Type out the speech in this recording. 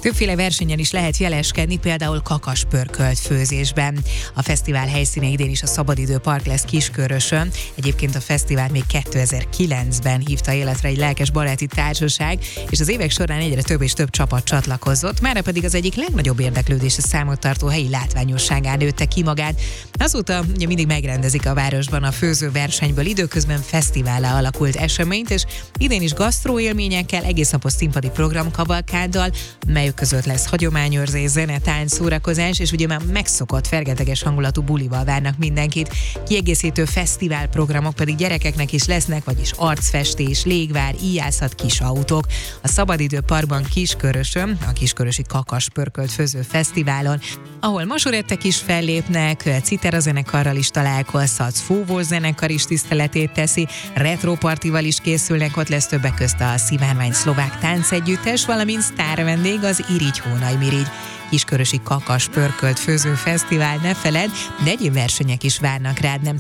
Többféle versenyen is lehet jeleskedni, például kakaspörkölt főzésben. A fesztivál helyszíne idén is a Szabadidő Park lesz Kiskörösön. Egyébként a fesztivál még 2009-ben hívta életre egy lelkes baráti társaság, és az évek során egyre több és több csapat csatlakozott, mára pedig az egyik legnagyobb érdeklődésre számot tartó helyi látványosságán nőtte ki magát. Azóta ugye mindig megrendezik a városban a főzőversenyből időközben fesztivállá alakult eseményt, és idén is gasztróélményekkel, egész napos színpadi programkavalkáddal, melyük között lesz hagyományőrzés, zene, tánc, szórakozás, és ugye már megszokott fergeteges hangulatú bulival várnak mindenkit. Kiegészítő fesztiválprogramok pedig gyerekeknek is lesznek, vagyis arcfestés, légvár, íjászat, kis autók. A Szabadidő Parkban Kiskörösön, a Kiskörösi Kakaspörkölt Főző Fesztiválon, ahol masorettek is fellépnek, Citera zenekarral is találkozhatsz, Fóvós zenekar is tiszteletét teszi, retropartival is készülnek, ott lesz többek közt a Szivárvány szlovák táncegyüttes, valamint sztár vendég az Irigy Hónai Mirigy. Kiskörösi Kakaspörkölt Főző Fesztivál, ne feledd, de egyéb versenyek is várnak rád, nem